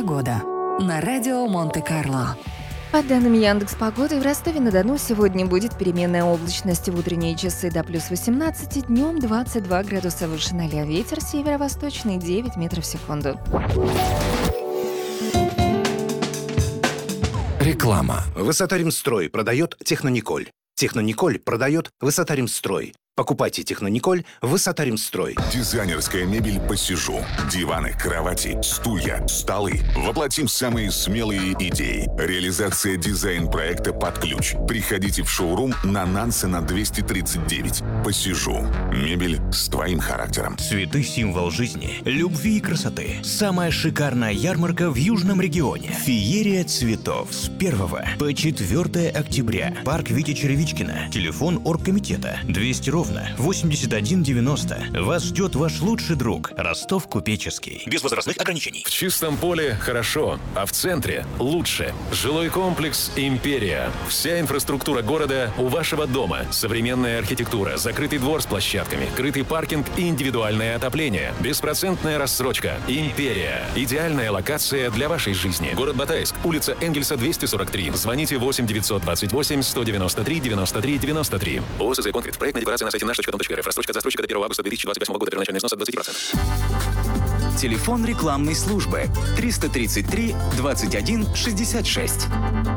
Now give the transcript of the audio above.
Погода на радио Монте-Карло. По данным Яндекс.Погоды, в Ростове-на-Дону сегодня будет переменная облачность. В утренние часы до плюс 18, днем 22 градуса выше 0. Ветер северо-восточный 9 метров в секунду. Реклама. Высота-Ремстрой продает Технониколь. Технониколь продает Высота-Ремстрой. Покупайте Технониколь Высота-Ремстрой. Дизайнерская мебель «Посижу». Диваны, кровати, стулья, столы. Воплотим самые смелые идеи. Реализация дизайн-проекта под ключ. Приходите в шоурум на Нансена 239. «Посижу». Мебель с твоим характером. Цветы – символ жизни, любви и красоты. Самая шикарная ярмарка в Южном регионе. Феерия цветов. С 1 по 4 октября. Парк Вити Черевичкина. Телефон оргкомитета 200 8190. Вас ждет ваш лучший друг Ростов Купеческий. Без возрастных ограничений. В чистом поле хорошо, а в центре лучше. Жилой комплекс «Империя». Вся инфраструктура города у вашего дома. Современная архитектура, закрытый двор с площадками, крытый паркинг и индивидуальное отопление. Беспроцентная рассрочка. «Империя». Идеальная локация для вашей жизни. Город Батайск, улица Энгельса, 243. Звоните 8 928 193 93 93. ОСЗ «Конкрет». Проектная декларация на сайте наш.дом.рф. Рассрочка от застройщика до 1 августа 2028 года. Первоначальный снос от 20%. Телефон рекламной службы 333 21 66.